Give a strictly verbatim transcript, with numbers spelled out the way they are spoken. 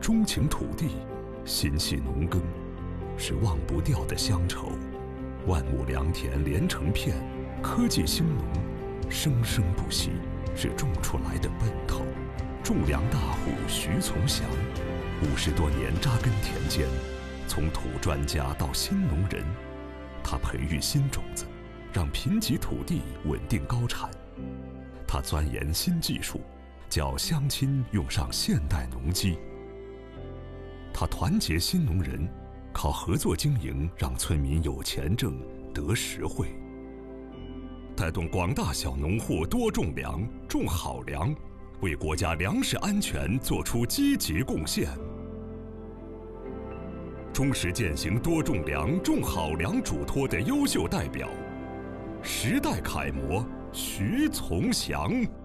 钟情土地，心系农耕，是忘不掉的乡愁。万亩良田连成片，科技兴农，生生不息，是种出来的奔头。种粮大户徐从祥，五十多年扎根田间，从土专家到新农人，他培育新种子，让贫瘠土地稳定高产。他钻研新技术，叫乡亲用上现代农机。他团结新农人，靠合作经营让村民有钱挣得实惠，带动广大小农户多种粮，种好粮，为国家粮食安全做出积极贡献。忠实践行多种粮、种好粮嘱托的优秀代表，时代楷模徐从祥。